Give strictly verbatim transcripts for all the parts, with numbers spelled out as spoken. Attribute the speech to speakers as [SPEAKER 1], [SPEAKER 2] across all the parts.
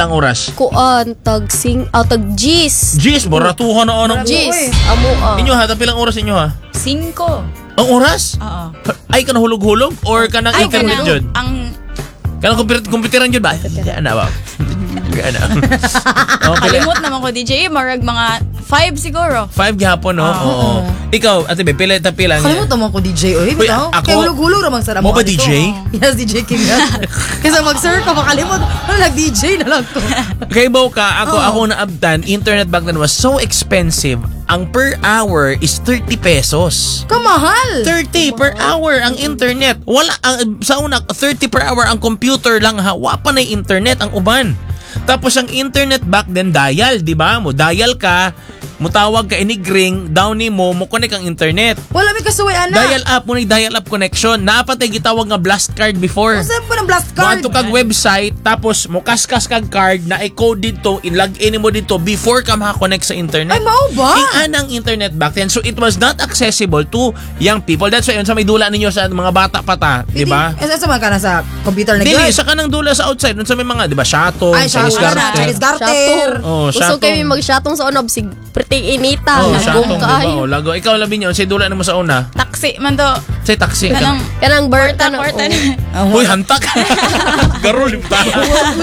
[SPEAKER 1] pilang oras?
[SPEAKER 2] Kuan tag sing ah, tag G's.
[SPEAKER 1] G's, baratuhan na anong
[SPEAKER 2] G's. Amo ah.
[SPEAKER 1] Inyo ha, pilang oras inyo ha?
[SPEAKER 3] Cinco.
[SPEAKER 1] Ang oras?
[SPEAKER 3] Oo.
[SPEAKER 1] Ay ka nahulog-hulog or ka nang
[SPEAKER 3] Ay,
[SPEAKER 1] internet
[SPEAKER 3] kanang-
[SPEAKER 1] jud?
[SPEAKER 3] Ang
[SPEAKER 1] Kanang computer computeran jud ba? Diyan na ba? Diyan na. Okay.
[SPEAKER 3] kalimot naman ko, D J. Marag mga five siguro.
[SPEAKER 1] Five gihapon no.
[SPEAKER 3] Ah.
[SPEAKER 1] Oo. Ikaw, Ate Be, pila ta pila.
[SPEAKER 4] Kalimut naman ko D J. Oy,
[SPEAKER 1] Uy,
[SPEAKER 4] bitaw.
[SPEAKER 1] ako-
[SPEAKER 4] Kaya hulog-hulog ramang sa
[SPEAKER 1] Mo ba D J?
[SPEAKER 4] Yes, D J King. Kasi mag-sir ka, makalimot. Ano, nag-D J na lang ko.
[SPEAKER 1] Kay Bow ka, ako
[SPEAKER 4] Oo.
[SPEAKER 1] ako na abtan, internet back then was so expensive. Ang per hour is thirty pesos.
[SPEAKER 4] Kamahal.
[SPEAKER 1] thirty per hour ang internet. Wala ang sa una thirty per hour ang computer lang ha. Wa pa na internet ang uban. Tapos ang internet back then dial, di ba? Mo dial ka, mutawag ka inig ring, down ni mo, mo connect ang internet.
[SPEAKER 4] Wala may kasuway, ana.
[SPEAKER 1] Dial up, mo dial up connection. Napatay gitawag nga blast card before.
[SPEAKER 4] Saan po ng blast card?
[SPEAKER 1] Muadto kag website tapos mo kaskas kag card na i-code dito, i-log in mo dito before ka maka-connect sa internet.
[SPEAKER 4] Ay, mao ba?
[SPEAKER 1] Ing anang internet back then. So it was not accessible to young people. That's why yun sa may dula ninyo sa mga bata pa ta, di ba?
[SPEAKER 4] Eh, saan ka na sa computer na
[SPEAKER 1] Dili,
[SPEAKER 4] gyud?
[SPEAKER 1] sa kanang dula sa outside, dun sa may mga, di ba, shato,
[SPEAKER 4] Ay,
[SPEAKER 1] Chinese
[SPEAKER 4] shato na,
[SPEAKER 1] garter.
[SPEAKER 4] Chinese garter.
[SPEAKER 1] Oh,
[SPEAKER 2] Gusto
[SPEAKER 1] shatong.
[SPEAKER 2] kayo mag-shatong sa unob sig pretty inita.
[SPEAKER 1] Oh,
[SPEAKER 2] Nagong
[SPEAKER 1] shatong, di ba?
[SPEAKER 2] kayo.
[SPEAKER 1] Oh, lago. Ikaw labi niyo, si dula na mo sa una.
[SPEAKER 3] Taxi man to.
[SPEAKER 1] Say taxi.
[SPEAKER 3] Kanang
[SPEAKER 2] Kanang Berta na.
[SPEAKER 3] porta
[SPEAKER 2] oh.
[SPEAKER 1] Uy, hantak. Garol yung ta.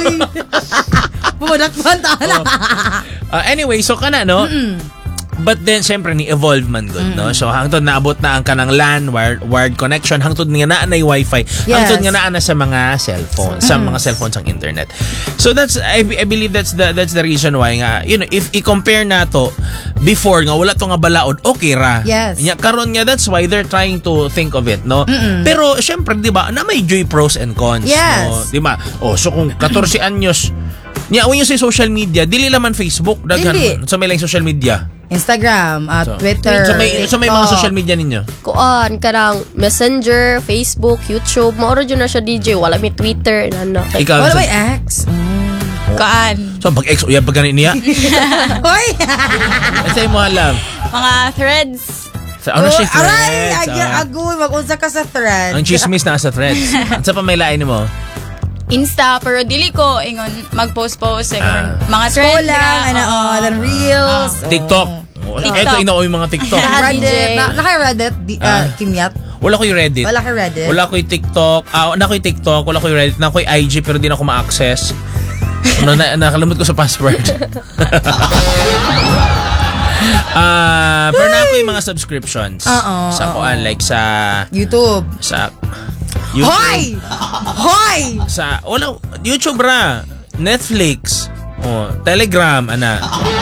[SPEAKER 4] Bumadakpan ta na.
[SPEAKER 1] Uh, anyway, so kana no. But then syempre ni evolve man good no. So hangtod naabot na ang kanang LAN wired, wired connection, hangtod nga naa na wifi,
[SPEAKER 4] Yes.
[SPEAKER 1] hangtod nga naa na sa mga cellphone, sa mga cellphones ang internet. So that's I, I believe that's the that's the reason why nga you know if i-compare nato before nga wala to nga balaod, okay ra.
[SPEAKER 4] Yes.
[SPEAKER 1] Nya karon nga that's why they're trying to think of it no. Pero syempre di ba na may joy pros and cons
[SPEAKER 4] Yes.
[SPEAKER 1] no. Di ba? Oh, so kung fourteen anyos nya when you say social media, dili laman Facebook daghan
[SPEAKER 4] Dili.
[SPEAKER 1] sa may lang social media.
[SPEAKER 4] Instagram, uh,
[SPEAKER 1] So,
[SPEAKER 4] Twitter,
[SPEAKER 1] So may, so may mga social media ninyo?
[SPEAKER 2] Kuan kanang Messenger, Facebook, YouTube, maoro jud na siya D J, wala mi Twitter na na.
[SPEAKER 1] Ikaw,
[SPEAKER 4] Wala
[SPEAKER 1] so,
[SPEAKER 4] may ex.
[SPEAKER 3] Kaan.
[SPEAKER 1] so pag-ex, uyab pag ganin niya?
[SPEAKER 4] Hoy!
[SPEAKER 1] Ano sa'yo mo alam?
[SPEAKER 3] Mga threads.
[SPEAKER 1] Sa, ano siya
[SPEAKER 4] Oh, aray,
[SPEAKER 1] threads?
[SPEAKER 4] agi,
[SPEAKER 1] Ah.
[SPEAKER 4] agoy, mag-unsa ka sa thread.
[SPEAKER 1] Ang chismis na sa threads. Ano sa pa may lain mo?
[SPEAKER 3] Insta, pero dili ko ingon mag-post-post. Eh,
[SPEAKER 1] Ah.
[SPEAKER 3] mga trend.
[SPEAKER 4] Scroll lang, ano, oh, then reels. oh.
[SPEAKER 1] TikTok. Oh,
[SPEAKER 3] TikTok.
[SPEAKER 1] Ito ino yung mga TikTok.
[SPEAKER 4] Reddit.
[SPEAKER 2] D J.
[SPEAKER 4] Na, naka-Reddit, di,
[SPEAKER 1] Ah.
[SPEAKER 4] uh, Kimyat.
[SPEAKER 1] Wala ko yung Reddit.
[SPEAKER 4] Wala ka Reddit.
[SPEAKER 1] Wala ko yung TikTok. Ah, na ko yung TikTok, wala ko yung Reddit, na ko yung I G pero di na ako ma-access. Ano na nakalimot ko sa password. Ah, pero na ako yung mga subscriptions.
[SPEAKER 4] Oo,
[SPEAKER 1] Sa
[SPEAKER 4] oo.
[SPEAKER 1] kuan like sa
[SPEAKER 4] YouTube.
[SPEAKER 1] sa YouTube.
[SPEAKER 4] Hoy! Hoy!
[SPEAKER 1] Sa wala YouTube ra, Netflix, oh, Telegram ana.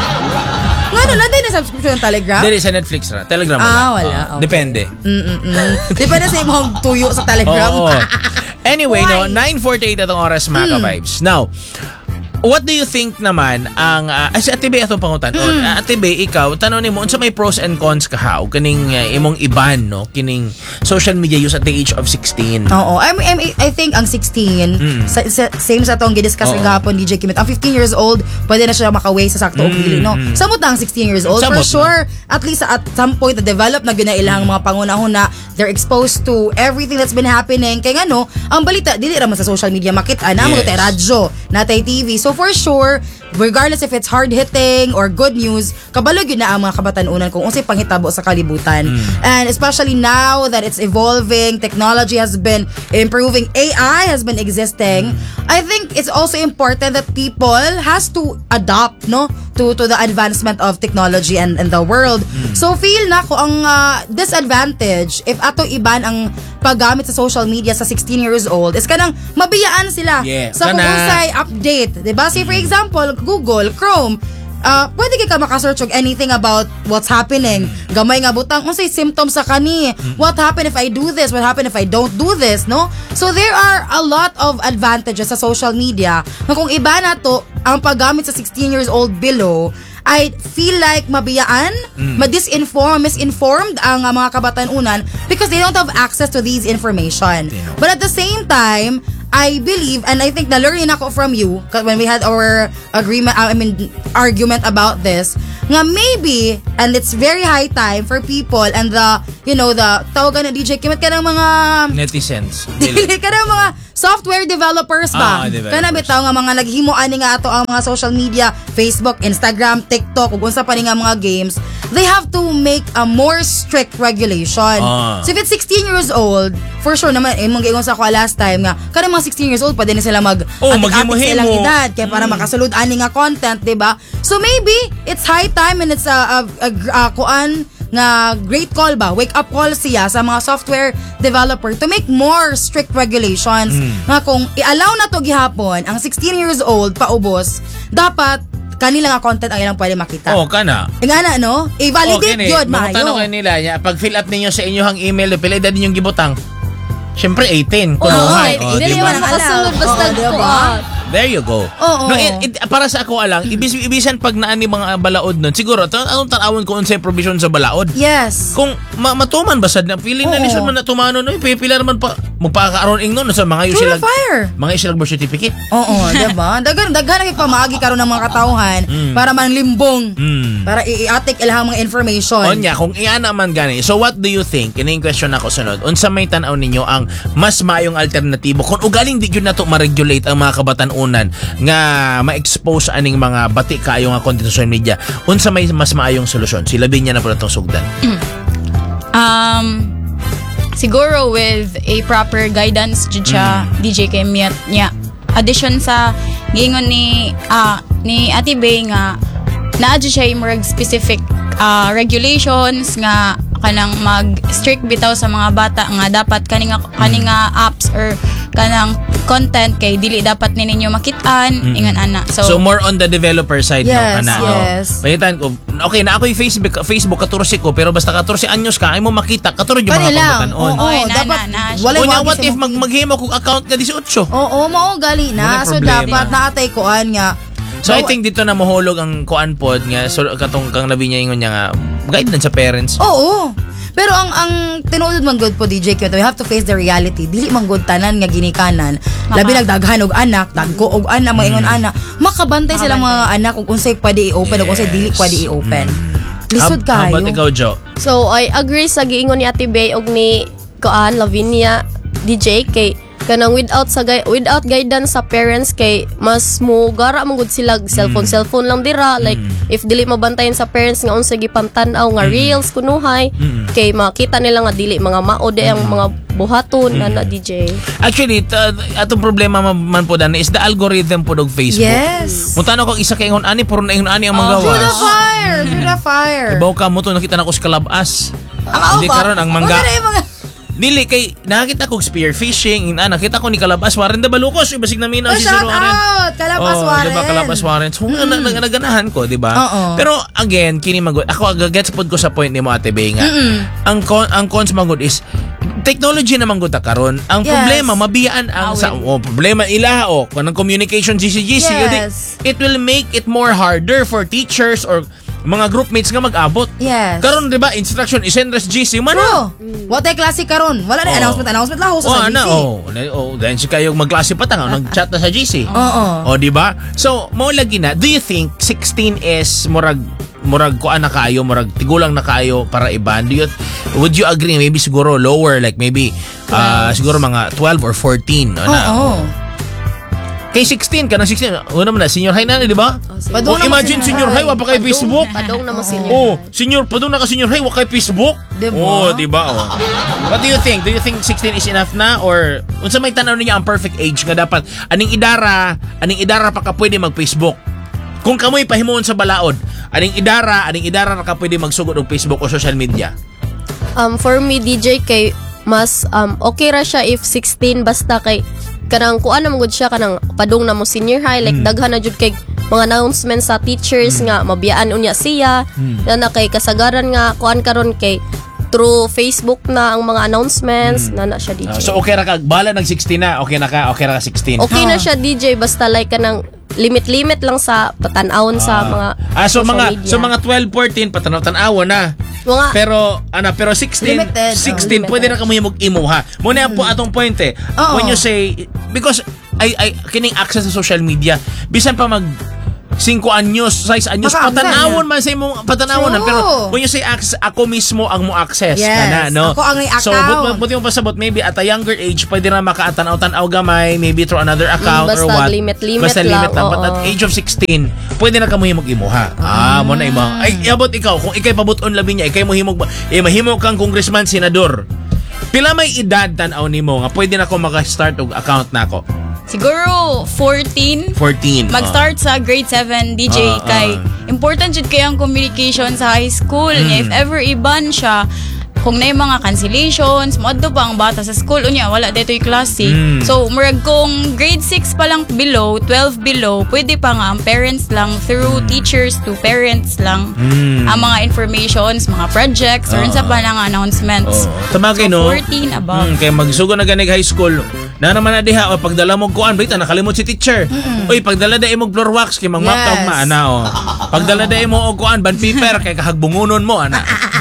[SPEAKER 4] Nga ano, natin na subscription ng Telegram?
[SPEAKER 1] Dili sa Netflix ra, Telegram
[SPEAKER 4] Ah, wala.
[SPEAKER 1] Oh,
[SPEAKER 4] Okay.
[SPEAKER 1] Depende.
[SPEAKER 4] Mm-mm-mm. Di ba na sa imong tuyo sa Telegram?
[SPEAKER 1] Oo. Anyway, no,
[SPEAKER 4] Why?
[SPEAKER 1] nine forty-eight atong oras mga ka-vibes. Now, what do you think naman ang uh, ay si Ate Be atong pangutan. Mm. Uh, Ate Be, ikaw tanong nimo unsa may pros and cons ka ha o kaning uh, imong iban no kining social media use at the age of sixteen.
[SPEAKER 4] Oo. I, mean, I think ang sixteen,
[SPEAKER 1] Mm.
[SPEAKER 4] sa, sa, same sa itong gidiscuss
[SPEAKER 1] Oo.
[SPEAKER 4] gahapon D J Kimit. Ang fifteen years old, pwede na siya makaway sa sakto o
[SPEAKER 1] Mm,
[SPEAKER 4] pili, no?
[SPEAKER 1] mm.
[SPEAKER 4] Samot na ang sixteen years old.
[SPEAKER 1] Samot
[SPEAKER 4] For sure, at least at some point, na-develop na gina ilang mga pangunahon na they're exposed to everything that's been happening. Kaya nga, no, ang balita, dili raman sa social media makita na,
[SPEAKER 1] Yes.
[SPEAKER 4] mga tayo radyo, natay T V. So for sure, regardless if it's hard-hitting or good news, kabalog yun na ang mga kabatanunan kung unsay panghitabo sa kalibutan. And especially now that it's evolving, technology has been improving, A I has been existing, I think it's also important that people has to adopt, no, to to the advancement of technology and, and the world. So feel na ko ang uh, disadvantage if ato iban ang paggamit sa social media sa sixteen years old is kanang mabiyaan sila
[SPEAKER 1] Yeah,
[SPEAKER 4] sa kung
[SPEAKER 1] kana-
[SPEAKER 4] unsay update, 'di ba? Say for example, Google, Chrome, uh, pwede ka makasearch og anything about what's happening. Gamay nga butang unsay symptoms sa kani. What happened if I do this? What happened if I don't do this, no? So there are a lot of advantages sa social media. Na kung iba na to ang paggamit sa sixteen years old below, I feel like mabiyaan, ma-disinform, misinformed ang uh, mga kabatanunan because they don't have access to these information.
[SPEAKER 1] Yeah.
[SPEAKER 4] But at the same time, I believe, and I think na-learn ako from you when we had our agreement, I mean, argument about this, nga maybe, and it's very high time for people and the, you know, the, tawagan na D J Kimit ka ng mga,
[SPEAKER 1] Netizens.
[SPEAKER 4] dili ka ng mga software developers ba?
[SPEAKER 1] Ah, developers.
[SPEAKER 4] Kana bitaw nga mga naghimo ani nga ato ang mga social media, Facebook, Instagram, TikTok, ug unsa pa ni nga mga games, they have to make a more strict regulation.
[SPEAKER 1] Ah.
[SPEAKER 4] So if it's sixteen years old, for sure naman imong giingon sa ako last time nga kada mga sixteen years old pa din sila mag
[SPEAKER 1] Oh,
[SPEAKER 4] atik-atik sa ilang
[SPEAKER 1] maghimo-himo.
[SPEAKER 4] edad kaya para makasulod ani nga content, di ba? So maybe it's high time and it's a, a, a, a kuan nga great call ba, wake up call siya sa mga software developer to make more strict regulations nga kung i-allow na to gihapon ang sixteen years old paubos, dapat kanila nga content ang ilang pwede makita.
[SPEAKER 1] Oh, kana.
[SPEAKER 4] Nga na, no? I-validate
[SPEAKER 1] Okay,
[SPEAKER 4] yun,
[SPEAKER 1] mga tanong
[SPEAKER 4] maayo.
[SPEAKER 1] kayo nila, ya, pag fill up ninyo sa inyong email, pila edad ninyong gibutang? Siyempre, eighteen.
[SPEAKER 2] Oo,
[SPEAKER 1] Kunuhay.
[SPEAKER 2] oh,
[SPEAKER 1] Oh,
[SPEAKER 2] dili
[SPEAKER 1] diba?
[SPEAKER 2] man makasulod basta
[SPEAKER 4] Oo, diba?
[SPEAKER 2] kuan.
[SPEAKER 1] There you go.
[SPEAKER 4] Oo.
[SPEAKER 1] No, it, it- para sa ako alang, ibis ibisan pag naani mga balaod nun, siguro, ito, anong tanawon ko unsay provision sa balaod?
[SPEAKER 4] Yes.
[SPEAKER 1] Kung ma matuman ba sad na feeling na
[SPEAKER 4] Oo.
[SPEAKER 1] lisod man na tumano no, pipila naman pa magpakaaron ing nun sa mga
[SPEAKER 4] True
[SPEAKER 1] usual
[SPEAKER 4] to fire.
[SPEAKER 1] mga usual birth certificate.
[SPEAKER 4] Oo, diba? Daghan, daghan na pamagi karon ng mga katawhan para man limbong.
[SPEAKER 1] Mm.
[SPEAKER 4] Para i-atik ilang mga information.
[SPEAKER 1] Onya, kung iana man gani. So what do you think? Kining question ako sunod. Unsa may tan-aw ninyo ang mas maayong alternatibo kung ugaling di gyud nato ma-regulate ang mga kabatan-unan nga ma-expose aning mga bati kaayo nga content sa social media. Unsa may mas maayong solusyon? Silabi niya na po natong sugdan.
[SPEAKER 3] Um, siguro with a proper guidance jud siya D J kay Miat niya. Addition sa gingon ni ah ni Ate Bay nga naa jud siya imurag specific ah, regulations nga kanang mag-strict bitaw sa mga bata nga dapat kani nga kani nga apps or kanang content kay dili dapat ni ninyo makitaan ingan ana.
[SPEAKER 1] So,
[SPEAKER 3] So,
[SPEAKER 1] more on the developer side no
[SPEAKER 4] Yes,
[SPEAKER 1] kana.
[SPEAKER 4] yes.
[SPEAKER 1] Pahitan ko. Okay, na ako yung Facebook Facebook fourteen ko pero basta fourteen anyos ka ay mo makita fourteen yung mga
[SPEAKER 4] Kanila.
[SPEAKER 1] kabatan-on.
[SPEAKER 4] Oo,
[SPEAKER 3] Oy, na,
[SPEAKER 4] dapat
[SPEAKER 3] na, na.
[SPEAKER 4] walay
[SPEAKER 1] Unya,
[SPEAKER 4] wagi
[SPEAKER 1] what
[SPEAKER 4] sa
[SPEAKER 1] if
[SPEAKER 4] mga-
[SPEAKER 1] mag maghimo kog account ka eighteen?
[SPEAKER 4] Oo, mao gali na.
[SPEAKER 1] Wala
[SPEAKER 4] So
[SPEAKER 1] problema.
[SPEAKER 4] dapat naatay kuan nga.
[SPEAKER 1] So I
[SPEAKER 4] Bawa-
[SPEAKER 1] think dito na mahulog ang kuan pod nga so katong kang labi niya ingon niya nga guidance sa parents.
[SPEAKER 4] Oo. Pero ang ang tinuod man good po D J Q, we have to face the reality. Dili man good tanan nga ginikanan. Labi nagdaghan og anak, dagko og anak, mga ingon anak. Makabantay silang mga anak kung unsay pwede i-open ug unsay dili pwede i-open. Lisod
[SPEAKER 1] How- How about
[SPEAKER 4] kayo.
[SPEAKER 1] ikaw, Jo?
[SPEAKER 2] So I agree sa giingon ni Ate Bay og ni kuan Lavinia D J kay kanang without sa gui- without guidance sa parents kay mas mo gara man gud sila cellphone cellphone lang dira like if dili mabantayan sa parents nga unsay gipantan-aw nga reels kunuhay kay makita nila nga dili mga maode ang mga buhaton na na D J.
[SPEAKER 1] Actually, ta, atong problema man, man po dani is the algorithm po og Facebook.
[SPEAKER 4] Yes.
[SPEAKER 1] Mutano kung isa kay ingon ani puro na ingon ani ang
[SPEAKER 4] Through the
[SPEAKER 1] manggawas.
[SPEAKER 4] fire, through the fire.
[SPEAKER 1] Ibaw ka mo to nakita na ko sa kalabas.
[SPEAKER 4] Ang
[SPEAKER 1] Hindi
[SPEAKER 4] aupa.
[SPEAKER 1] karon ang mangga.
[SPEAKER 4] Wala na yung mga
[SPEAKER 1] Dili kay nakita ko spear fishing, ina nakita ko ni Kalabas Warren da balukos, ibasig na minaw
[SPEAKER 4] Oh,
[SPEAKER 1] si
[SPEAKER 4] shout
[SPEAKER 1] Sir Warren.
[SPEAKER 4] out! Kalabas
[SPEAKER 1] Oh,
[SPEAKER 4] Warren.
[SPEAKER 1] diba Kalabas Warren? So, mm. nag naganahan ko, di ba?
[SPEAKER 4] Oo.
[SPEAKER 1] Pero again, kini magod. Ako gets pod ko sa point ni mo Ate Bay nga. Ang con ang cons magod is technology naman gud ta karon. Ang
[SPEAKER 4] Yes.
[SPEAKER 1] problema mabiyaan ang sa oh, problema ila o kanang communication G C G C.
[SPEAKER 4] Yes.
[SPEAKER 1] It will make it more harder for teachers or mga groupmates nga mag-abot.
[SPEAKER 4] Yes.
[SPEAKER 1] Karon di ba instruction isend res G C man.
[SPEAKER 4] True. What ay klase karon? Wala na
[SPEAKER 1] Oo.
[SPEAKER 4] announcement, announcement lang ho
[SPEAKER 1] Oh,
[SPEAKER 4] sa
[SPEAKER 1] ana,
[SPEAKER 4] G C.
[SPEAKER 1] oh, na- oh, dahil si kayo magklase pa tanga, nag-chat na sa G C.
[SPEAKER 4] Oo.
[SPEAKER 1] O, di ba? So, mo lagi na, do you think sixteen is murag murag kuan na kayo, murag tigulang na kayo para iban? Do you, would you agree maybe siguro lower like maybe uh, siguro mga twelve or fourteen ano?
[SPEAKER 4] Oo.
[SPEAKER 1] Kay sixteen ka na sixteen. Una mo na senior high na, di ba?
[SPEAKER 4] Padung
[SPEAKER 1] Oh,
[SPEAKER 4] naman
[SPEAKER 1] imagine
[SPEAKER 4] senior
[SPEAKER 1] senior high
[SPEAKER 4] high.
[SPEAKER 1] wa pa kay Facebook.
[SPEAKER 2] Padong na mo senior.
[SPEAKER 1] Oh, senior pa doon na ka senior high wa kay Facebook.
[SPEAKER 4] Diba?
[SPEAKER 1] Oh, di ba? Oh. What do you think? Do you think sixteen is enough na or unsa may tanaw niya ang perfect age nga dapat aning idara, aning idara pa ka pwede mag-Facebook? Kung kamoy pahimuon sa balaod, aning idara, aning idara ra ka pwede magsugod og Facebook o social media.
[SPEAKER 2] Um, for me, D J, kay mas um, okay ra siya if sixteen basta kay kanang kuan na magud siya kanang padung na mo senior high like daghan na jud kay mga announcements sa teachers nga mabiyaan unya siya na na kay kasagaran nga kuan karon kay through Facebook na ang mga announcements na na siya D J.
[SPEAKER 1] Uh, so okay ra ka bala nag sixteen na, okay na ka, okay ra ka sixteen.
[SPEAKER 2] Okay na siya D J basta like kanang limit-limit lang sa patanawon sa mga
[SPEAKER 1] Ah, so
[SPEAKER 2] social
[SPEAKER 1] mga
[SPEAKER 2] media.
[SPEAKER 1] so mga twelve, fourteen patanaw-tanaw na.
[SPEAKER 2] Mga
[SPEAKER 1] Pero ano, pero sixteen,
[SPEAKER 4] Limited.
[SPEAKER 1] sixteen
[SPEAKER 2] Oh,
[SPEAKER 1] pwede na kamo mag-imuha. Muna po atong point eh.
[SPEAKER 4] Oo.
[SPEAKER 1] When you say because I I kining access sa social media, bisan pa mag cinco anyos, size anyos,
[SPEAKER 4] Maka-access
[SPEAKER 1] patanawon
[SPEAKER 4] na.
[SPEAKER 1] man sa imong patanawonan.
[SPEAKER 4] True.
[SPEAKER 1] Pero when you say access, ako mismo ang mo access
[SPEAKER 4] Yes,
[SPEAKER 1] ka na, no?
[SPEAKER 4] ako ang may
[SPEAKER 1] So,
[SPEAKER 4] account.
[SPEAKER 1] but, but yung pasabot, maybe at a younger age, pwede na makaatanaw-tanaw gamay, maybe through another account
[SPEAKER 2] basta
[SPEAKER 1] or what.
[SPEAKER 2] limit-limit
[SPEAKER 1] basta
[SPEAKER 2] lang,
[SPEAKER 1] limit lang. But
[SPEAKER 2] oo.
[SPEAKER 1] at age of sixteen, pwede na ka mo himog imuha. Ah, mo na imo. Ay, abot ikaw, kung ikay pabuton labi niya, ikay mo himog, eh, mahimog kang congressman, senador. Pila may edad tanaw nimo nga pwede na ko maka-start og account nako?
[SPEAKER 3] Siguro fourteen.
[SPEAKER 1] fourteen.
[SPEAKER 3] Mag-start sa grade seven D J
[SPEAKER 1] Ah,
[SPEAKER 3] kay important jud kay ang communication sa high school. Nya if ever iban siya, kung na yung mga cancellations, moadto pa ang bata sa school, unya, wala dito'y klase.
[SPEAKER 1] Mm.
[SPEAKER 3] So, murag kung grade six pa lang below, twelve below, pwede pa nga ang parents lang, through teachers to parents lang,
[SPEAKER 1] Mm.
[SPEAKER 3] ang mga informations, mga projects, or
[SPEAKER 1] Oo.
[SPEAKER 3] sa pa ng announcements.
[SPEAKER 1] Oh, tamagay
[SPEAKER 3] So,
[SPEAKER 1] no.
[SPEAKER 3] fourteen above.
[SPEAKER 1] Mm, kay magsugo na ganig high school. Na naman na diha o pagdala mo kuan, bita nakalimot si teacher. Uy, pagdala dai mo floor wax kay mangmaptog
[SPEAKER 4] Yes.
[SPEAKER 1] ma ana o. Pagdala dai mo og kuan band paper kay kahagbungunon mo ana.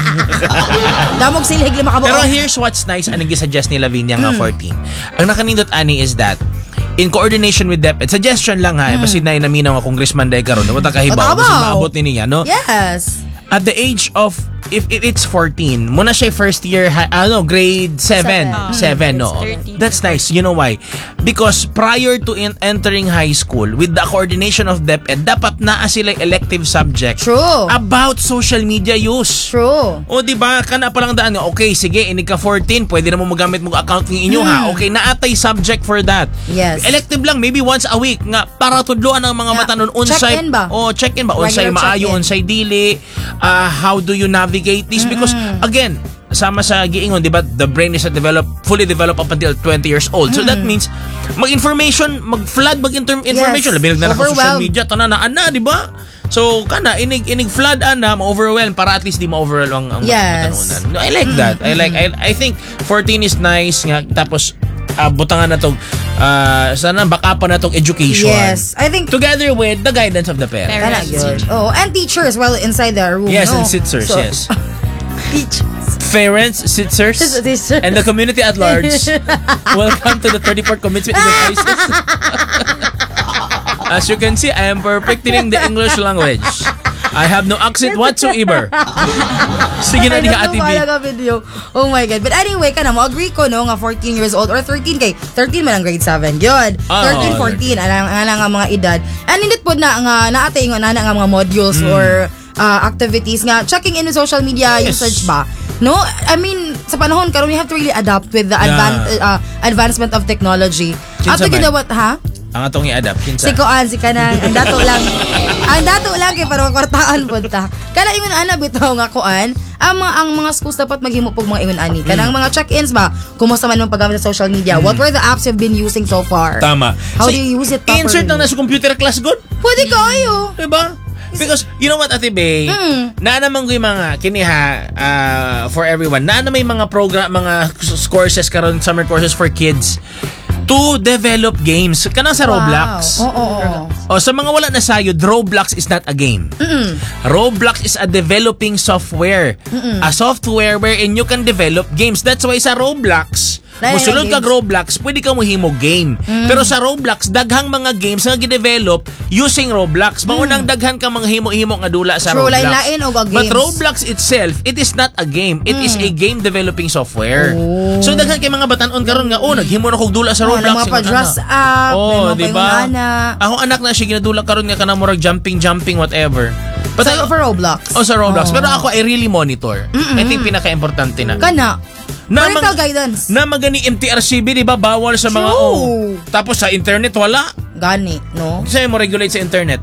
[SPEAKER 4] Damog silig lima ka
[SPEAKER 1] Pero
[SPEAKER 4] ba?
[SPEAKER 1] here's what's nice anong gi-suggest ni Lavinia nga fourteen. Ang nakanindot ani is that in coordination with DepEd, suggestion lang ha, mm. basid na inaminaw nga congressman day karon, wala kahibaw,
[SPEAKER 4] Wala
[SPEAKER 1] basid
[SPEAKER 4] kabaw.
[SPEAKER 1] maabot ni niya, no?
[SPEAKER 4] Yes.
[SPEAKER 1] At the age of, if, if it's fourteen, muna siya first year, hi- ano, grade seven.
[SPEAKER 2] Seven.
[SPEAKER 1] seven,
[SPEAKER 3] Mm,
[SPEAKER 1] no?
[SPEAKER 3] it's thirteen.
[SPEAKER 1] That's nice. You know why? Because prior to in- entering high school, with the coordination of DepEd, dapat naa sila elective subject
[SPEAKER 4] True.
[SPEAKER 1] about social media use.
[SPEAKER 4] True.
[SPEAKER 1] O di ba kana pa lang daan nga, okay sige inig ka fourteen pwede na mo magamit mo account ng inyo ha, okay naatay subject for that.
[SPEAKER 4] Yes.
[SPEAKER 1] Elective lang maybe once a week nga para tudloan ang mga
[SPEAKER 4] Yeah.
[SPEAKER 1] mata nun unsay
[SPEAKER 4] Check-in ba?
[SPEAKER 1] oh check-in ba unsay
[SPEAKER 4] Regular
[SPEAKER 1] maayo
[SPEAKER 4] check-in.
[SPEAKER 1] unsay dili, uh, how do you navigate this, because again sama sa giingon di ba, the brain is not developed fully developed up until twenty years old, so that means mag-information mag-flood mag-information
[SPEAKER 4] Yes.
[SPEAKER 1] labi na naka social
[SPEAKER 4] Overwhelmed.
[SPEAKER 1] media tanan na ana di ba, so kana inig inig flood ana ma-overwhelm para at least di ma-overwhelm ang, ang
[SPEAKER 4] Yes.
[SPEAKER 1] matanunan. No, I like that. I like I, I think fourteen is nice nga, tapos uh, butangan na tong uh, sana baka pa na tong education.
[SPEAKER 4] Yes. I think
[SPEAKER 1] Together with the guidance of the parents.
[SPEAKER 4] Kana
[SPEAKER 3] Parents.
[SPEAKER 4] yun. Oh, and teachers well inside the room.
[SPEAKER 1] Yes,
[SPEAKER 4] no?
[SPEAKER 1] and sitters,
[SPEAKER 4] So-
[SPEAKER 1] yes.
[SPEAKER 4] Teachers.
[SPEAKER 1] Parents, sitters,
[SPEAKER 4] Sitters.
[SPEAKER 1] and the community at large. Welcome to the thirty-fourth Commencement in the Crisis. As you can see, I am perfecting the English language. I have no accent whatsoever. Sige na
[SPEAKER 4] I
[SPEAKER 1] diha
[SPEAKER 4] don't
[SPEAKER 1] Ate
[SPEAKER 4] know
[SPEAKER 1] B.
[SPEAKER 4] pala ka video. Oh my God. But anyway, kana mo agree ko no nga fourteen years old or thirteen kay thirteen man ang grade seven. Good.
[SPEAKER 1] Ah,
[SPEAKER 4] thirteen,
[SPEAKER 1] oo.
[SPEAKER 4] fourteen ana ana nga mga edad. And indit pod na nga naatay nga nana nga mga modules or uh, activities nga checking in with social media
[SPEAKER 1] Yes.
[SPEAKER 4] usage ba. No, I mean sa panahon karon we have to really adapt with the
[SPEAKER 1] Yeah.
[SPEAKER 4] advan- uh, advancement of technology.
[SPEAKER 1] Kinsa
[SPEAKER 4] Ato
[SPEAKER 1] man?
[SPEAKER 4] gidawat ha?
[SPEAKER 1] Ang atong i-adapt. Kinsa?
[SPEAKER 4] Si Koan, si Kanang, ang dato lang. Ang dato lang kay para kwartaan po ta. Kana ingon ana bitaw nga Koan, ang mga ang mga schools dapat maghimo pog mga ingon ani. Kanang mga check-ins ba, kumusta man ang paggamit sa social media? What were the apps you've been using so far?
[SPEAKER 1] Tama.
[SPEAKER 4] How
[SPEAKER 1] So,
[SPEAKER 4] do you use it properly?
[SPEAKER 1] insert lang na sa computer class good.
[SPEAKER 4] Pwede kayo.
[SPEAKER 1] Diba? Because, you know what, Ate Bay?
[SPEAKER 4] Mm.
[SPEAKER 1] Na naman ko yung mga, kiniha, uh, for everyone, na naman yung mga program, mga courses karon, summer courses for kids to develop games. Kanang sa Roblox.
[SPEAKER 4] Oo, oo, oo.
[SPEAKER 1] O, sa mga wala na sayod, Roblox is not a game.
[SPEAKER 4] Mm-mm.
[SPEAKER 1] Roblox is a developing software.
[SPEAKER 4] Mm-mm.
[SPEAKER 1] A software wherein you can develop games. That's why sa Roblox,
[SPEAKER 4] Dahil
[SPEAKER 1] musulod
[SPEAKER 4] games.
[SPEAKER 1] kag Roblox, pwede ka mohimog game. Pero sa Roblox, daghang mga games nga gidevelop using Roblox. Maunang daghan ka mga himo-himo nga dula sa
[SPEAKER 4] True,
[SPEAKER 1] Roblox.
[SPEAKER 4] lain-lain og ang
[SPEAKER 1] But
[SPEAKER 4] games.
[SPEAKER 1] Roblox itself, it is not a game. It is a game developing software. So daghan kay mga batanon karon nga, oh, naghimo na kog dula sa
[SPEAKER 4] Oh,
[SPEAKER 1] Roblox.
[SPEAKER 4] mga
[SPEAKER 1] Ingon,
[SPEAKER 4] pa-dress
[SPEAKER 1] ano.
[SPEAKER 4] up,
[SPEAKER 1] Oh,
[SPEAKER 4] may mga
[SPEAKER 1] di ba?
[SPEAKER 4] paingana.
[SPEAKER 1] Ako anak na siya ginadula karon nga kanang murag jumping jumping whatever. But
[SPEAKER 4] So,
[SPEAKER 1] I-
[SPEAKER 4] for Roblox.
[SPEAKER 1] Oh, sa Roblox.
[SPEAKER 4] Oh.
[SPEAKER 1] Pero ako, I really monitor. I think pinaka-importante na.
[SPEAKER 4] Kana.
[SPEAKER 1] Na
[SPEAKER 4] Parental
[SPEAKER 1] mag-
[SPEAKER 4] guidance.
[SPEAKER 1] Na magani M T R C B, di ba? Bawal sa mga
[SPEAKER 4] True.
[SPEAKER 1] oh. Tapos sa internet, wala.
[SPEAKER 4] Gani, no?
[SPEAKER 1] Kinsa mo regulate sa internet?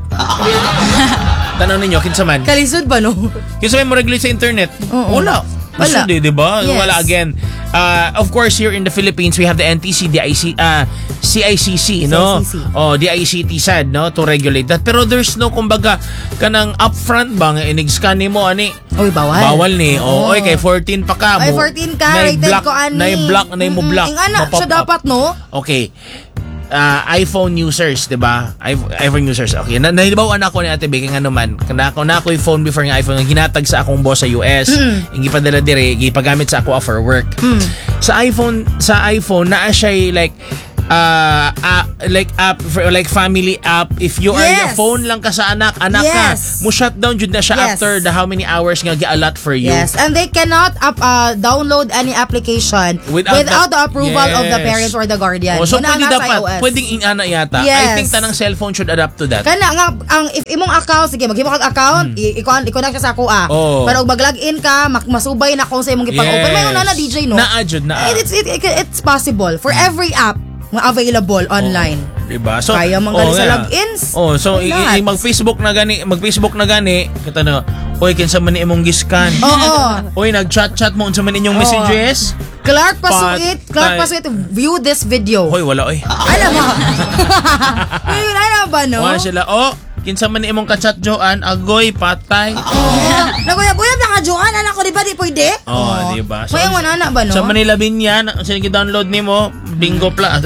[SPEAKER 1] Tanong ninyo, kinsa man?
[SPEAKER 4] Kalisod ba, no?
[SPEAKER 1] Kinsa mo regulate sa internet?
[SPEAKER 4] Oo.
[SPEAKER 1] Wala.
[SPEAKER 4] Wala.
[SPEAKER 1] Wala. Di ba?
[SPEAKER 4] Yes.
[SPEAKER 1] Wala again. Uh, of course, here in the Philippines, we have the N T C, D I C, uh, C I C C, no?
[SPEAKER 4] C I C C.
[SPEAKER 1] Oh, D I C T S A D, no? To regulate that. Pero there's no, kumbaga, kanang upfront ba nga inig-scan mo, ani?
[SPEAKER 4] Oy, bawal.
[SPEAKER 1] Bawal ni. Oo,
[SPEAKER 4] Oo.
[SPEAKER 1] oy, kay fourteen pa ka.
[SPEAKER 4] Ay,
[SPEAKER 1] mo.
[SPEAKER 4] fourteen ka,
[SPEAKER 1] Nay
[SPEAKER 4] rated
[SPEAKER 1] block,
[SPEAKER 4] ko, ani.
[SPEAKER 1] Nay block, nay mo
[SPEAKER 4] Mm-mm.
[SPEAKER 1] block.
[SPEAKER 4] Ing ana,
[SPEAKER 1] Mapop
[SPEAKER 4] siya
[SPEAKER 1] up.
[SPEAKER 4] dapat, no?
[SPEAKER 1] Okay. Uh, iPhone users, di ba? iPhone users. Okay. Na nahibawan ako ni Ate Becky nga naman. Kana ako na ako yung phone before ng iPhone nga ginatag sa akong boss sa U S.
[SPEAKER 4] Mm.
[SPEAKER 1] Yung gipadala dire, gipagamit sa ako for work.
[SPEAKER 4] Mm.
[SPEAKER 1] Sa iPhone, sa iPhone naa siya like uh, uh, like app for, like family app. If you are
[SPEAKER 4] Yes.
[SPEAKER 1] your phone lang ka sa anak, anak
[SPEAKER 4] Yes.
[SPEAKER 1] ka, mo shutdown jud na siya
[SPEAKER 4] Yes.
[SPEAKER 1] after the how many hours nga gi-allot for you.
[SPEAKER 4] Yes, and they cannot up, uh, download any application
[SPEAKER 1] Without
[SPEAKER 4] without,
[SPEAKER 1] the-
[SPEAKER 4] the, approval of the
[SPEAKER 1] Yes.
[SPEAKER 4] parents or the guardian.
[SPEAKER 1] Oh, so
[SPEAKER 4] Muna
[SPEAKER 1] pwede
[SPEAKER 4] nga sa
[SPEAKER 1] dapat,
[SPEAKER 4] iOS.
[SPEAKER 1] pwedeng inana yata. I
[SPEAKER 4] Yes.
[SPEAKER 1] think tanang cellphone should adapt to that.
[SPEAKER 4] Kana nga ang if imong account sige maghimo kag account i- i- i-connect ka sa ako ah.
[SPEAKER 1] Oh.
[SPEAKER 4] Pero ug mag-login ka mak- masubay na kung sa imong gipang-open may una na D J no.
[SPEAKER 1] Naa jud na.
[SPEAKER 4] It- it's it, it, it's possible for every app nga available online.
[SPEAKER 1] Diba? So,
[SPEAKER 4] Kaya manggali
[SPEAKER 1] oh,
[SPEAKER 4] sa
[SPEAKER 1] nga.
[SPEAKER 4] logins.
[SPEAKER 1] Oh, so
[SPEAKER 4] Why
[SPEAKER 1] i-
[SPEAKER 4] not?
[SPEAKER 1] i- mag-Facebook na gani, mag-Facebook na gani, kita na, oy, kinsa man ni imong giskan.
[SPEAKER 4] Oo.
[SPEAKER 1] Oy, nag-chat-chat mo unsa man inyong
[SPEAKER 4] Oo.
[SPEAKER 1] messages.
[SPEAKER 4] Clark Pasuit,
[SPEAKER 1] Patay.
[SPEAKER 4] Clark Pasuit view this video.
[SPEAKER 1] Hoy, wala oy.
[SPEAKER 4] Alam mo. Ayun, alam ba no?
[SPEAKER 1] Wala sila. Oh, kinsa man ni imong ka-chat Joan, agoy, patay.
[SPEAKER 4] Naguyab-uyab na ka Joan, anak ko di ba di pwede?
[SPEAKER 1] Oh, di ba?
[SPEAKER 4] May ang anak ba no?
[SPEAKER 1] Sa Manila Binyan, sige download nimo, bingo pla.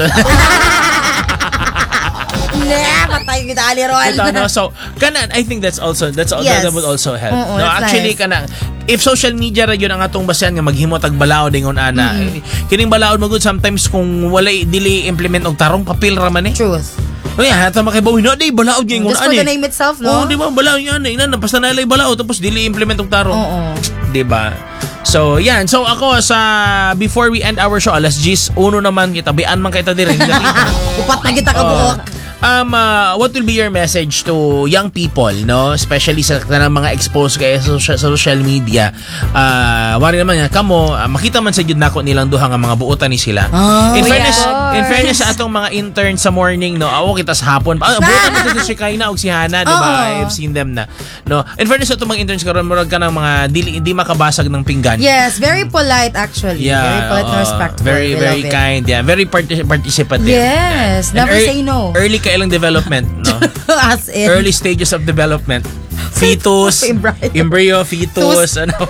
[SPEAKER 4] Ne, patay kita ali Ron.
[SPEAKER 1] Ito, no? So, kanan, I think that's also, that's all,
[SPEAKER 4] Yes.
[SPEAKER 1] that would also help.
[SPEAKER 4] Oo,
[SPEAKER 1] no,
[SPEAKER 4] that's
[SPEAKER 1] actually,
[SPEAKER 4] nice.
[SPEAKER 1] kanang, if social media ra yun ang atong basehan nga maghimo tag balaod ingon ana.
[SPEAKER 4] Mm-hmm.
[SPEAKER 1] Kining balaod magud sometimes kung wala dili implement og tarong papel ra man eh.
[SPEAKER 4] Truth.
[SPEAKER 1] Oy, hata makibaw no day balaod gyud ingon
[SPEAKER 4] Just for
[SPEAKER 1] ani.
[SPEAKER 4] the name itself,
[SPEAKER 1] Oh,
[SPEAKER 4] no?
[SPEAKER 1] di ba balaod yan eh. Ina napasta na lay balaod tapos dili implement og tarong.
[SPEAKER 4] Oo.
[SPEAKER 1] Di ba? So, yan. So, ako sa before we end our show, alas diyes, uno naman kita, bian man kita dire.
[SPEAKER 4] Upat na kita ka buok.
[SPEAKER 1] Um, uh, what will be your message to young people, no? Especially sa kanang mga exposed kay sa social, sa social media. Uh, wari naman nga kamo, uh, makita man sa jud nako nilang duha nga mga buotan ni sila.
[SPEAKER 4] Oh,
[SPEAKER 1] in fairness,
[SPEAKER 2] yes.
[SPEAKER 1] in fairness sa atong mga interns sa morning, no. Awo kita sa hapon. Ah, buotan mo to si Kaina og si Hana, di ba?
[SPEAKER 4] Oo.
[SPEAKER 1] I've seen them na. No. In fairness sa atong mga interns karon murag ka ng mga dili di makabasag ng pinggan.
[SPEAKER 4] Yes, very polite actually.
[SPEAKER 1] Yeah,
[SPEAKER 4] very polite and
[SPEAKER 1] oo.
[SPEAKER 4] respectful.
[SPEAKER 1] Very,
[SPEAKER 4] We
[SPEAKER 1] very
[SPEAKER 4] love it.
[SPEAKER 1] kind. Yeah, very partic- participative.
[SPEAKER 4] Yes,
[SPEAKER 1] And
[SPEAKER 4] never
[SPEAKER 1] ear-
[SPEAKER 4] say no.
[SPEAKER 1] Early ka ilang development, no?
[SPEAKER 4] As in.
[SPEAKER 1] Early stages of development. Fetus,
[SPEAKER 4] Embryo.
[SPEAKER 1] embryo, fetus, ano.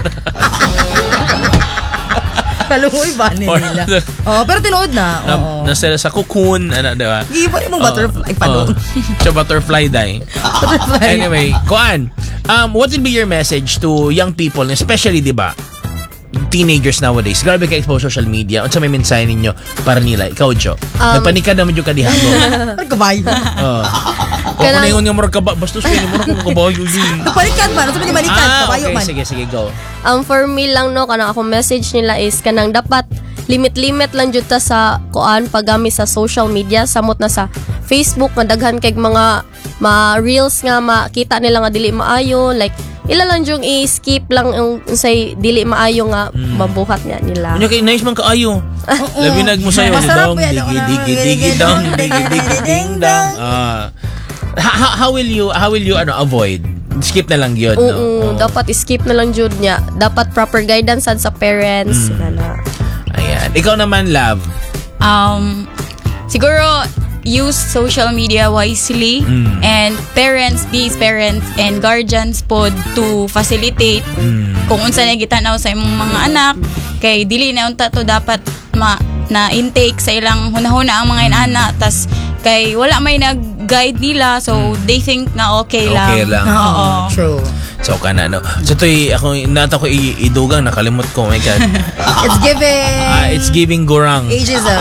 [SPEAKER 4] Kaluhoy ba nila? Oh, pero tinuod na.
[SPEAKER 1] na,
[SPEAKER 4] Oo.
[SPEAKER 1] nasa sa cocoon, ano, di ba?
[SPEAKER 4] Iba yung butterfly pa doon.
[SPEAKER 1] So, butterfly dye. Anyway, Kuan, um, what will be your message to young people, especially, di ba, teenagers nowadays? Grabe ka expose social media. Unsa may mensahe ninyo para nila? Ikaw, Jo.
[SPEAKER 2] Um,
[SPEAKER 1] Nagpanikad naman yung kadihan mo.
[SPEAKER 4] Ano kabayo?
[SPEAKER 1] Oh. O kung
[SPEAKER 2] Kanang-
[SPEAKER 1] naingon nga murag kaba, bastos kayo, murag kung kabayo yun.
[SPEAKER 4] Balikan ba? Ano sabi ni balikan?
[SPEAKER 1] Ah,
[SPEAKER 4] Kabayo
[SPEAKER 1] okay.
[SPEAKER 4] man.
[SPEAKER 1] Sige, sige, go.
[SPEAKER 2] Um, for me lang no, kanang akong message nila is kanang dapat limit-limit lang jud ta sa kuan paggamit sa social media, samot na sa Facebook nga daghan kay mga ma reels nga makita nila nga dili maayo, like ila lang yung i-skip lang yung say dili maayo nga mabuhat niya nila.
[SPEAKER 1] Ano kay nice man kaayo. Labi nag mo sayo
[SPEAKER 4] Masarap
[SPEAKER 1] dong
[SPEAKER 4] yan,
[SPEAKER 1] digi
[SPEAKER 4] ano,
[SPEAKER 1] digi
[SPEAKER 4] ano,
[SPEAKER 1] digi
[SPEAKER 4] ano,
[SPEAKER 1] dong
[SPEAKER 4] ano,
[SPEAKER 1] digi
[SPEAKER 4] ano,
[SPEAKER 1] digi
[SPEAKER 4] ano,
[SPEAKER 1] ding
[SPEAKER 4] ano,
[SPEAKER 1] dong. Ah. How, how will you how will you ano avoid? Skip na lang yun, no?
[SPEAKER 2] Oo, dapat skip na lang jud niya. Dapat proper guidance sad sa parents. Nana.
[SPEAKER 1] Ayan. Ikaw naman, love.
[SPEAKER 3] Um, siguro, use social media wisely
[SPEAKER 1] Mm.
[SPEAKER 3] and parents, these parents and guardians pod to facilitate
[SPEAKER 1] Mm.
[SPEAKER 3] kung unsa na gitanaw sa imong mga anak kay dili na unta to dapat ma na intake sa ilang hunahuna ang mga inana tas kay wala may nag-guide nila so they think na okay lang.
[SPEAKER 1] Okay lang.
[SPEAKER 3] Oo.
[SPEAKER 4] True.
[SPEAKER 1] So, kana, no? So, to'y, ako, nata ko i- idugang, nakalimot ko, oh my God.
[SPEAKER 4] It's giving
[SPEAKER 1] Ah, it's giving gurang.
[SPEAKER 4] ageism.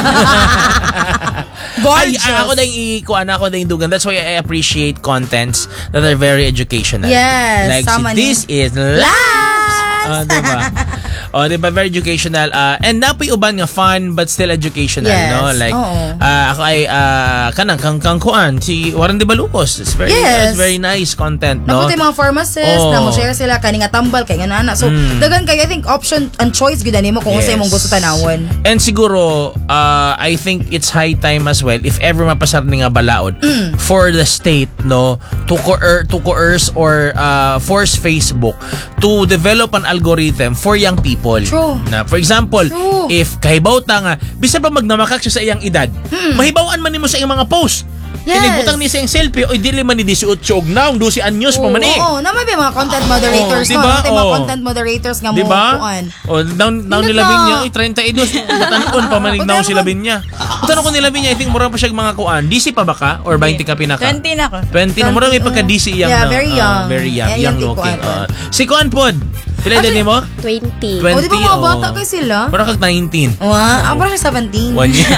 [SPEAKER 1] Ay,
[SPEAKER 4] Gorgeous.
[SPEAKER 1] ako din i-kuan ako din dugan. That's why I appreciate contents that are very educational.
[SPEAKER 4] Yes,
[SPEAKER 1] Like,
[SPEAKER 4] sama
[SPEAKER 1] si, this is Labs! Oh, diba? Oh, diba? Very educational. Uh, and napoy uban nga fun but still educational,
[SPEAKER 4] Yes,
[SPEAKER 1] no? Like,
[SPEAKER 4] oo.
[SPEAKER 1] uh, ako ay, uh, kanang, kang, kang kuan, si Warren de Balucos. It's very,
[SPEAKER 4] Yes.
[SPEAKER 1] it's very nice content, no?
[SPEAKER 4] Napunta yung mga pharmacists
[SPEAKER 1] Oh.
[SPEAKER 4] na mo share sila kani nga tambal kay nga nana. So
[SPEAKER 1] Mm.
[SPEAKER 4] dagan kayo I think option and choice gyud nimo kung unsa
[SPEAKER 1] Yes.
[SPEAKER 4] imong gusto tanawon.
[SPEAKER 1] And siguro, uh, I think it's high time as well, if ever mapasar ni nga balaod,
[SPEAKER 4] Mm.
[SPEAKER 1] for the state, no, to, coer- to coerce or uh, force Facebook to develop an algorithm for young people.
[SPEAKER 4] True.
[SPEAKER 1] Na, for example,
[SPEAKER 4] True.
[SPEAKER 1] if kahibaw ta nga, bisa pa magnamakak siya sa iyang edad, mahibawaan man nimo sa iyang mga post.
[SPEAKER 4] Yes.
[SPEAKER 1] Kinibutang ni sa iyang selfie, oy, dili man ni eighteen og naong, dosi anyos pa man eh.
[SPEAKER 4] Oo, na may mga content moderators,
[SPEAKER 1] Oh, diba?
[SPEAKER 4] no? May mga
[SPEAKER 1] Oh.
[SPEAKER 4] content moderators nga mo
[SPEAKER 1] Di ba?
[SPEAKER 4] kuan.
[SPEAKER 1] O, down, down
[SPEAKER 4] Hindi
[SPEAKER 1] nila
[SPEAKER 4] na.
[SPEAKER 1] binya. Uy, thirty-two. Batanon pa manig daw
[SPEAKER 4] Batanon.
[SPEAKER 1] sila binya. Batanon ko nila binya. I think mura pa siya mga kuan. D C pa ba ka? Or twenty ka pinaka?
[SPEAKER 3] twenty na ko.
[SPEAKER 1] twenty na. Mura may pagka-D C young.
[SPEAKER 4] Yeah,
[SPEAKER 1] na,
[SPEAKER 4] very
[SPEAKER 1] uh,
[SPEAKER 4] young.
[SPEAKER 1] very young.
[SPEAKER 4] Yeah,
[SPEAKER 1] young
[SPEAKER 4] yung
[SPEAKER 1] looking.
[SPEAKER 4] kuan.
[SPEAKER 1] Uh, si Kuan Pod. Pila edad mo?
[SPEAKER 2] twenty.
[SPEAKER 1] twenty.
[SPEAKER 4] O, di ba mga
[SPEAKER 1] oh.
[SPEAKER 4] bata kayo sila?
[SPEAKER 1] Parang kag nineteen.
[SPEAKER 4] Wow, ako parang siya seventeen.
[SPEAKER 1] One year.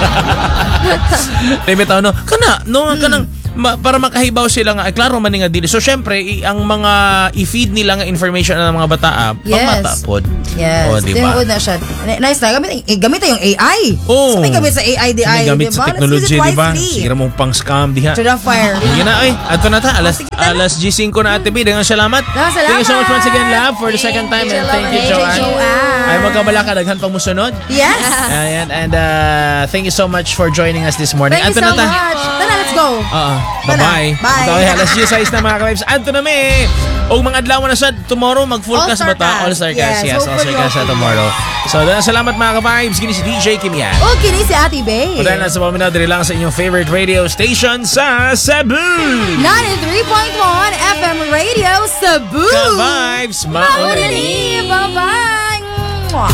[SPEAKER 1] Demi tao no. Kana no
[SPEAKER 4] Hmm.
[SPEAKER 1] kanang ma, para makahibaw sila nga, eh, klaro man ni nga dili. So syempre i, ang mga i-feed nila nga information ng mga bata, ah,
[SPEAKER 4] Yes.
[SPEAKER 1] pamata pod.
[SPEAKER 4] Yes.
[SPEAKER 1] O, diba?
[SPEAKER 4] Tinuod na siya. Nice na. Gamit, eh, gamit na yung A I.
[SPEAKER 1] Oh.
[SPEAKER 4] So, may gamit sa A I, di
[SPEAKER 1] May
[SPEAKER 4] ay.
[SPEAKER 1] gamit sa technology, di ba? Sige mo pang scam diha.
[SPEAKER 4] To the fire.
[SPEAKER 1] Sige na, ay. Ato na ta. Alas, alas G five na Ate B. Dengan salamat.
[SPEAKER 4] Ah, salamat.
[SPEAKER 1] Thank you so much once again, Lab, for the second time. And thank you,
[SPEAKER 4] Thank you,
[SPEAKER 1] Joanne.
[SPEAKER 4] Joanne.
[SPEAKER 1] Ay, magkabala ka. Daghan pang musunod.
[SPEAKER 4] Yes.
[SPEAKER 1] Ayan. And uh, thank you so much for joining us this morning.
[SPEAKER 4] Thank you
[SPEAKER 1] Ato
[SPEAKER 4] so
[SPEAKER 1] na ta.
[SPEAKER 4] much. Tara, let's go.
[SPEAKER 1] Oo.
[SPEAKER 4] Tara.
[SPEAKER 1] Bye-bye.
[SPEAKER 4] Bye.
[SPEAKER 1] Okay, alas G six na mga ka-vibes. Ato na me. O mga adlaw na sa tomorrow, mag-fullcast ba
[SPEAKER 4] All-star
[SPEAKER 1] ta?
[SPEAKER 4] cast.
[SPEAKER 1] All-star cast.
[SPEAKER 4] Yes,
[SPEAKER 1] Yes, all-star
[SPEAKER 4] hopefully
[SPEAKER 1] cast na
[SPEAKER 4] all-star.
[SPEAKER 1] tomorrow. So, dahil salamat mga ka-vibes. Kini si D J Kimia.
[SPEAKER 4] Okay, ni si Ate Bay.
[SPEAKER 1] O dahil nasa paminaw, diri lang sa inyong favorite radio station sa Cebu.
[SPEAKER 4] ninety-three point one F M Radio Cebu.
[SPEAKER 1] Ka-vibes, mauna
[SPEAKER 4] Maunani. Bye-bye. Mwah.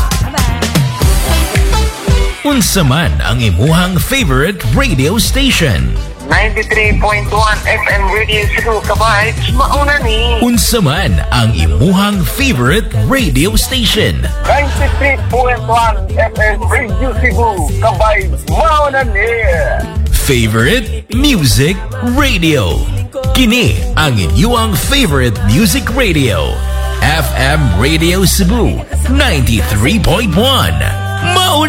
[SPEAKER 5] Unsa man ang imuhang favorite radio station?
[SPEAKER 6] ninety-three point one F M Radio Cebu, ka-vibes, mauna ni.
[SPEAKER 5] Unsa man ang imuhang favorite radio station?
[SPEAKER 6] ninety-three point one F M Radio Cebu, ka-vibes, mauna ni.
[SPEAKER 5] Favorite Music Radio. Kini ang inyong favorite music radio. F M Radio Cebu ninety-three point one. Mauna